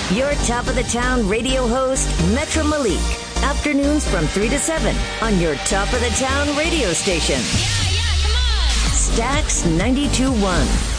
Your top of the town radio host, Metro Malik. Afternoons from 3 to 7 on your top of the town radio station. Yeah, come on. Stax 92.1.